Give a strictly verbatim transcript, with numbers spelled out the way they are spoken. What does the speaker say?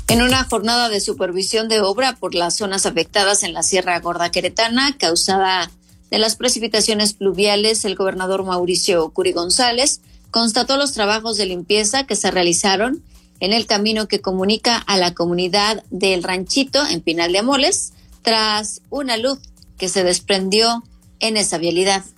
En una jornada de supervisión de obra por las zonas afectadas en la Sierra Gorda Queretana, causada de las precipitaciones pluviales, el gobernador Mauricio Curi González constató los trabajos de limpieza que se realizaron en el camino que comunica a la comunidad del Ranchito en Pinal de Amoles, tras una luz que se desprendió en esa vialidad.